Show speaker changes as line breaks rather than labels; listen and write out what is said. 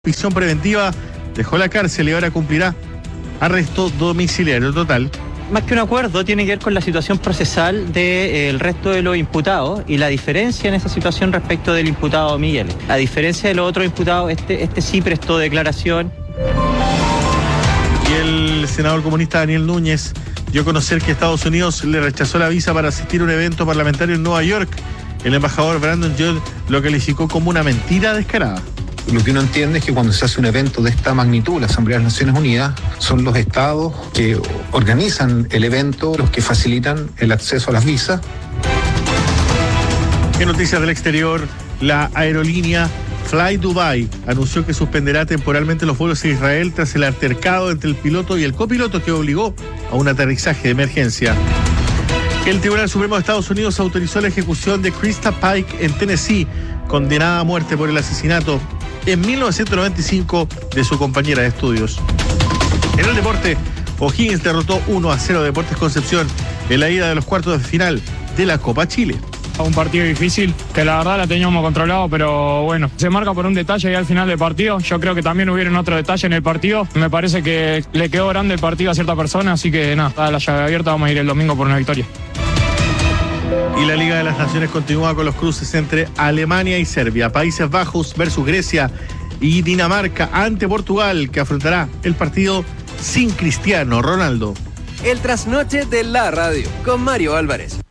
Prisión preventiva, dejó la cárcel y ahora cumplirá arresto domiciliario total.
Más que un acuerdo, tiene que ver con la situación procesal del resto de los imputados y la diferencia en esa situación respecto del imputado Miguel. A diferencia de los otros imputados, este sí prestó declaración.
Y el senador comunista Daniel Núñez dio a conocer que Estados Unidos le rechazó la visa para asistir a un evento parlamentario en Nueva York. El embajador Brandon Judd lo calificó como una mentira descarada.
Lo que uno entiende es que cuando se hace un evento de esta magnitud, la Asamblea de las Naciones Unidas, son los estados que organizan el evento los que facilitan el acceso a las visas.
En noticias del exterior, la aerolínea Fly Dubai anunció que suspenderá temporalmente los vuelos a Israel tras el altercado entre el piloto y el copiloto que obligó a un aterrizaje de emergencia. El Tribunal Supremo de Estados Unidos autorizó la ejecución de Krista Pike en Tennessee, condenada a muerte por el asesinato en 1995 de su compañera de estudios. En el deporte, O'Higgins derrotó 1-0 a Deportes Concepción en la ida de los cuartos de final de la Copa Chile.
Un partido difícil, que la verdad la teníamos controlado, pero bueno, se marca por un detalle ahí al final del partido. Yo creo que también hubieron otro detalle en el partido. Me parece que le quedó grande el partido a cierta persona, así que nada, está la llave abierta, vamos a ir el domingo por una victoria.
Y la Liga de las Naciones continúa con los cruces entre Alemania y Serbia, Países Bajos versus Grecia y Dinamarca ante Portugal, que afrontará el partido sin Cristiano Ronaldo.
El trasnoche de la radio con Mario Álvarez.